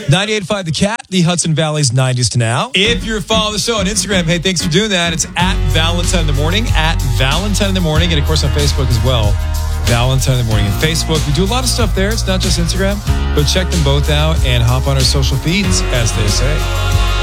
98.5 The Cat, the Hudson Valley's 90s to now. If you're following the show on Instagram, hey, thanks for doing that. It's at Valentine in the Morning, at Valentine in the Morning, and of course on Facebook as well. Valentine in the Morning and Facebook. We do a lot of stuff there. It's not just Instagram. Go check them both out and hop on our social feeds, as they say.